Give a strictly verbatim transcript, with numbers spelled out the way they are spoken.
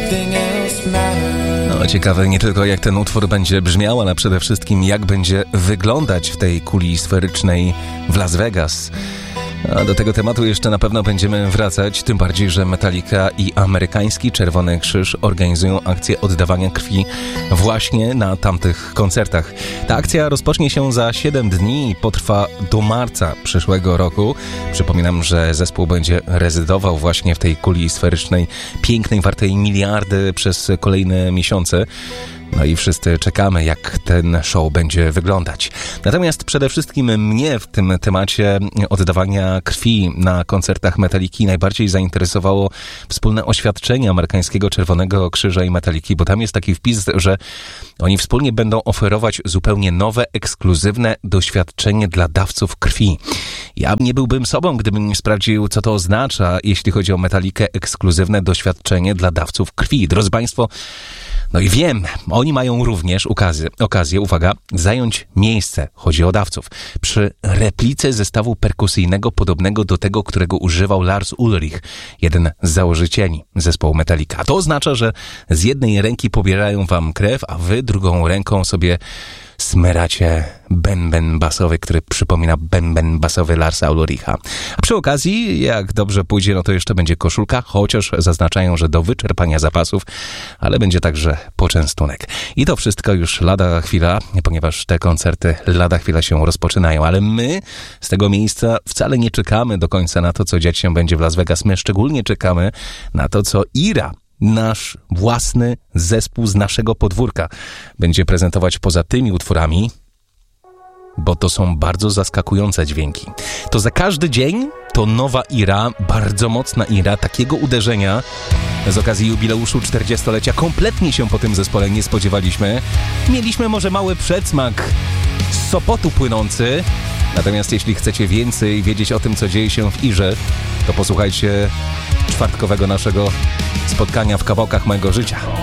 No, ciekawe nie tylko jak ten utwór będzie brzmiał, ale przede wszystkim jak będzie wyglądać w tej kuli sferycznej w Las Vegas. A do tego tematu jeszcze na pewno będziemy wracać, tym bardziej, że Metallica i amerykański Czerwony Krzyż organizują akcję oddawania krwi właśnie na tamtych koncertach. Ta akcja rozpocznie się za siedem dni i potrwa do marca przyszłego roku. Przypominam, że zespół będzie rezydował właśnie w tej kuli sferycznej, pięknej, wartej miliardy przez kolejne miesiące. No i wszyscy czekamy, jak ten show będzie wyglądać. Natomiast przede wszystkim mnie w tym temacie oddawania krwi na koncertach Metalliki najbardziej zainteresowało wspólne oświadczenie amerykańskiego Czerwonego Krzyża i Metalliki, bo tam jest taki wpis, że oni wspólnie będą oferować zupełnie nowe, ekskluzywne doświadczenie dla dawców krwi. Ja nie byłbym sobą, gdybym nie sprawdził, co to oznacza, jeśli chodzi o Metallikę, ekskluzywne doświadczenie dla dawców krwi. Drodzy Państwo, no i wiem, oni mają również okazję, okazję, uwaga, zająć miejsce, chodzi o dawców, przy replice zestawu perkusyjnego podobnego do tego, którego używał Lars Ulrich, jeden z założycieli zespołu Metallica. To oznacza, że z jednej ręki pobierają wam krew, a wy drugą ręką sobie smyracie bęben basowy, który przypomina bęben basowy Larsa Ulricha. A przy okazji, jak dobrze pójdzie, no to jeszcze będzie koszulka, chociaż zaznaczają, że do wyczerpania zapasów, ale będzie także poczęstunek. I to wszystko już lada chwila, ponieważ te koncerty lada chwila się rozpoczynają, ale my z tego miejsca wcale nie czekamy do końca na to, co dziać się będzie w Las Vegas. My szczególnie czekamy na to, co Ira, nasz własny zespół z naszego podwórka, będzie prezentować poza tymi utworami, bo to są bardzo zaskakujące dźwięki. To za każdy dzień to nowa Ira, bardzo mocna Ira, takiego uderzenia z okazji jubileuszu czterdziestolecia kompletnie się po tym zespole nie spodziewaliśmy. Mieliśmy może mały przedsmak z Sopotu płynący, natomiast jeśli chcecie więcej wiedzieć o tym, co dzieje się w Irze, to posłuchajcie czwartkowego naszego spotkania w kawałkach mojego życia.